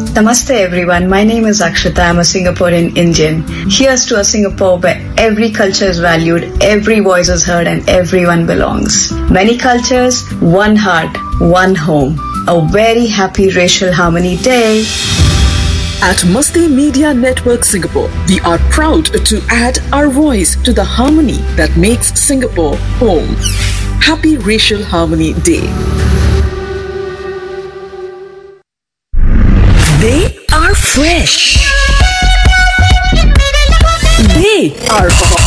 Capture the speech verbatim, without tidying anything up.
Namaste everyone, my name is Akshita, I'm a Singaporean Indian. Here's to a Singapore where every culture is valued, every voice is heard and everyone belongs. Many cultures, one heart, one home. A very happy Racial Harmony Day. At Masti Media Network Singapore, we are proud to add our voice to the harmony that makes Singapore home. Happy Racial Harmony Day. They are fresh. They are hot.